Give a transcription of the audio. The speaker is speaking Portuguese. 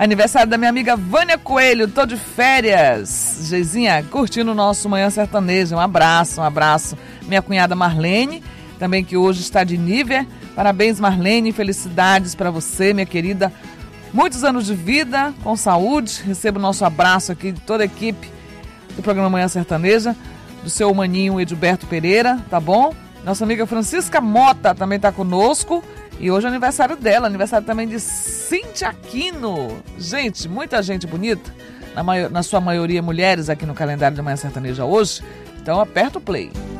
Aniversário da minha amiga Vânia Coelho, tô de férias. Geizinha, curtindo o nosso Manhã Sertaneja. Um abraço. Minha cunhada Marlene, também que hoje está de nível. Parabéns, Marlene, felicidades para você, minha querida. Muitos anos de vida, com saúde. Receba o nosso abraço aqui de toda a equipe do programa Manhã Sertaneja, do seu maninho Edilberto Pereira, tá bom? Nossa amiga Francisca Mota também tá conosco. E hoje é aniversário dela, aniversário também de Cíntia Aquino. Gente, muita gente bonita, na sua maioria mulheres aqui no calendário de Manhã Sertaneja hoje. Então aperta o play.